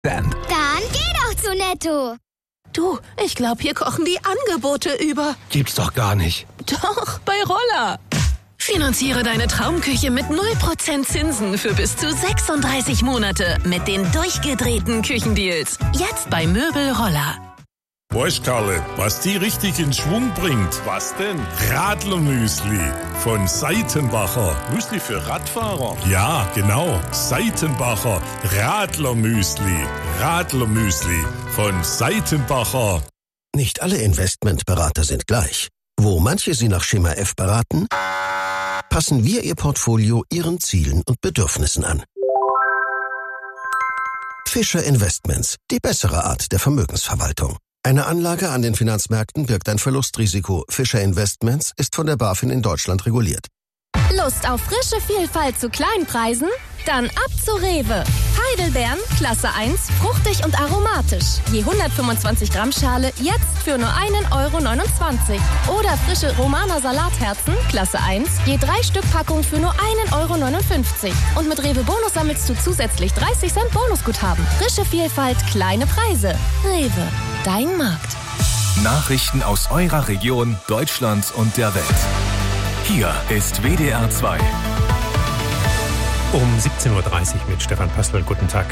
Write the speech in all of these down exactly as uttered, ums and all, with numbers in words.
Dann geh doch zu Netto. Du, ich glaube, hier kochen die Angebote über. gibt's doch gar nicht. Doch, bei Roller. Finanziere deine Traumküche mit null Prozent Zinsen für bis zu sechsunddreißig Monate mit den durchgedrehten Küchendeals. Jetzt bei Möbel Roller. Weißt, Karle, was die richtig in Schwung bringt? Was denn? Radlermüsli von Seitenbacher. Müsli für Radfahrer? Ja, genau. Seitenbacher Radlermüsli. Radlermüsli von Seitenbacher. Nicht alle Investmentberater sind gleich. Wo manche Sie nach Schema F beraten, passen wir Ihr Portfolio Ihren Zielen und Bedürfnissen an. Fischer Investments, die bessere Art der Vermögensverwaltung. Eine Anlage an den Finanzmärkten birgt ein Verlustrisiko. Fischer Investments ist von der BaFin in Deutschland reguliert. Lust auf frische Vielfalt zu Kleinpreisen? Dann ab zu Rewe. Heidelbeeren, Klasse eins, fruchtig und aromatisch. Je hundertfünfundzwanzig Gramm Schale jetzt für nur einen Euro neunundzwanzig. Oder frische Romaner Salatherzen, Klasse eins, je drei Stück Packung für nur einen Euro neunundfünfzig. Und mit Rewe Bonus sammelst du zusätzlich dreißig Cent Bonusguthaben. Frische Vielfalt, kleine Preise. Rewe, dein Markt. Nachrichten aus eurer Region, Deutschland und der Welt. Hier ist W D R zwei. Um siebzehn Uhr dreißig mit Stefan Pössl. Guten Tag.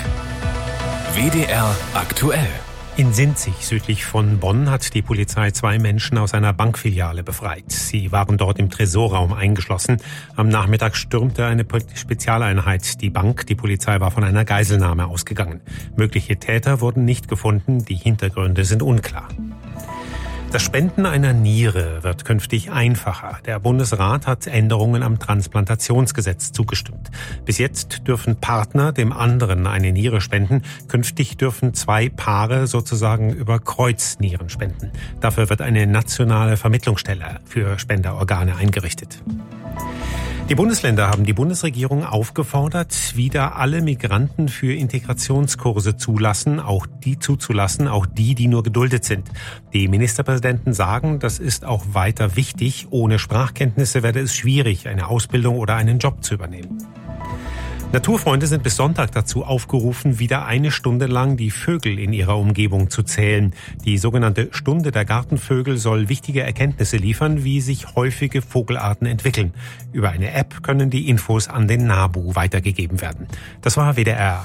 W D R aktuell. In Sinzig, südlich von Bonn, hat die Polizei zwei Menschen aus einer Bankfiliale befreit. Sie waren dort im Tresorraum eingeschlossen. Am Nachmittag stürmte eine Spezialeinheit die Bank. Die Polizei war von einer Geiselnahme ausgegangen. Mögliche Täter wurden nicht gefunden. Die Hintergründe sind unklar. Das Spenden einer Niere wird künftig einfacher. Der Bundesrat hat Änderungen am Transplantationsgesetz zugestimmt. Bis jetzt dürfen Partner dem anderen eine Niere spenden. Künftig dürfen zwei Paare sozusagen über Kreuz Nieren spenden. Dafür wird eine nationale Vermittlungsstelle für Spenderorgane eingerichtet. Die Bundesländer haben die Bundesregierung aufgefordert, wieder alle Migranten für Integrationskurse zulassen, auch die zuzulassen, auch die, die nur geduldet sind. Die Ministerpräsidenten sagen, das ist auch weiter wichtig. Ohne Sprachkenntnisse werde es schwierig, eine Ausbildung oder einen Job zu übernehmen. Naturfreunde sind bis Sonntag dazu aufgerufen, wieder eine Stunde lang die Vögel in ihrer Umgebung zu zählen. Die sogenannte Stunde der Gartenvögel soll wichtige Erkenntnisse liefern, wie sich häufige Vogelarten entwickeln. Über eine App können die Infos an den NABU weitergegeben werden. Das war W D R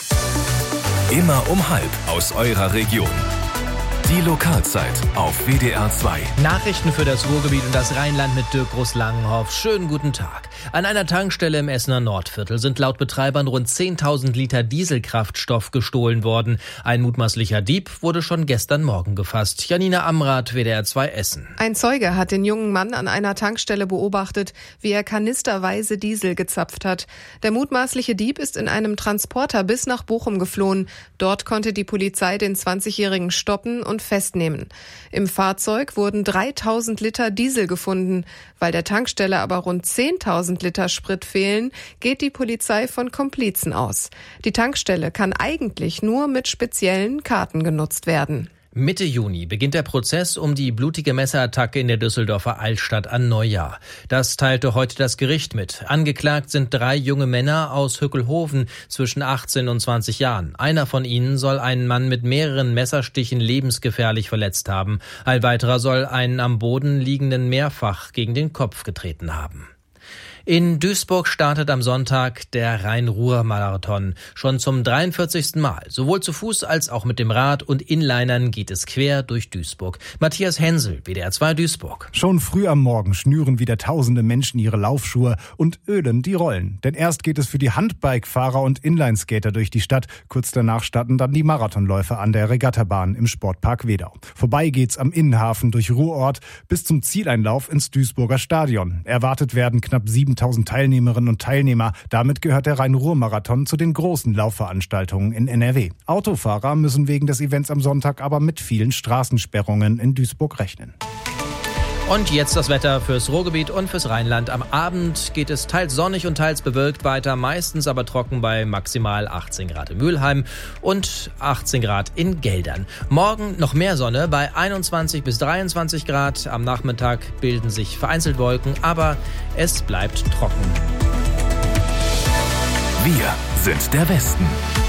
aktuell. Immer um halb aus eurer Region. Die Lokalzeit auf W D R zwei. Nachrichten für das Ruhrgebiet und das Rheinland mit Dirk Groß-Langenhoff. Schönen guten Tag. An einer Tankstelle im Essener Nordviertel sind laut Betreibern rund zehntausend Liter Dieselkraftstoff gestohlen worden. Ein mutmaßlicher Dieb wurde schon gestern Morgen gefasst. Janina Amrath, W D R zwei Essen. Ein Zeuge hat den jungen Mann an einer Tankstelle beobachtet, wie er kanisterweise Diesel gezapft hat. Der mutmaßliche Dieb ist in einem Transporter bis nach Bochum geflohen. Dort konnte die Polizei den zwanzigjährigen stoppen und festnehmen. Im Fahrzeug wurden dreitausend Liter Diesel gefunden. Weil der Tankstelle aber rund zehntausend Liter Sprit fehlen, geht die Polizei von Komplizen aus. Die Tankstelle kann eigentlich nur mit speziellen Karten genutzt werden. Mitte Juni beginnt der Prozess um die blutige Messerattacke in der Düsseldorfer Altstadt an Neujahr. Das teilte heute das Gericht mit. Angeklagt sind drei junge Männer aus Hückelhoven zwischen achtzehn und zwanzig Jahren. Einer von ihnen soll einen Mann mit mehreren Messerstichen lebensgefährlich verletzt haben. Ein weiterer soll einen am Boden liegenden mehrfach gegen den Kopf getreten haben. In Duisburg startet am Sonntag der Rhein-Ruhr-Marathon. Schon zum dreiundvierzigsten Mal. Sowohl zu Fuß als auch mit dem Rad und Inlinern geht es quer durch Duisburg. Matthias Hensel, W D R zwei Duisburg. Schon früh am Morgen schnüren wieder tausende Menschen ihre Laufschuhe und ölen die Rollen. Denn erst geht es für die Handbike-Fahrer und Inlineskater durch die Stadt. Kurz danach starten dann die Marathonläufer an der Regattabahn im Sportpark Wedau. Vorbei geht's am Innenhafen durch Ruhrort bis zum Zieleinlauf ins Duisburger Stadion. Erwartet werden knapp siebentausend Teilnehmerinnen und Teilnehmer. Damit gehört der Rhein-Ruhr-Marathon zu den großen Laufveranstaltungen in N R W. Autofahrer müssen wegen des Events am Sonntag aber mit vielen Straßensperrungen in Duisburg rechnen. Und jetzt das Wetter fürs Ruhrgebiet und fürs Rheinland. Am Abend geht es teils sonnig und teils bewölkt weiter, meistens aber trocken bei maximal achtzehn Grad in Mülheim und achtzehn Grad in Geldern. Morgen noch mehr Sonne bei einundzwanzig bis dreiundzwanzig Grad. Am Nachmittag bilden sich vereinzelt Wolken, aber es bleibt trocken. Wir sind der Westen.